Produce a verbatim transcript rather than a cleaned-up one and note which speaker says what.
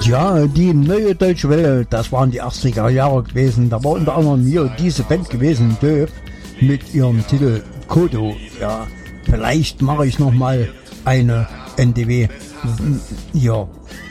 Speaker 1: Ja, die neue Deutsche Welle, das waren die achtziger Jahre gewesen. Da war unter anderem hier diese Band gewesen, Döf, mit ihrem Titel Kodo. Ja, vielleicht mache ich noch mal eine N D W. Ja,